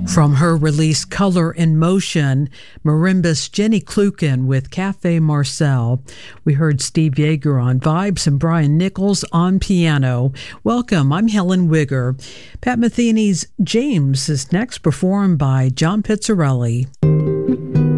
From her release Color in Motion, marimbist Jenny Klukin with Cafe Marcel. We heard Steve Yeager on vibes and Brian Nichols on piano. Welcome, I'm Helen Wigger. Pat Metheny's James is next, performed by John Pizzarelli.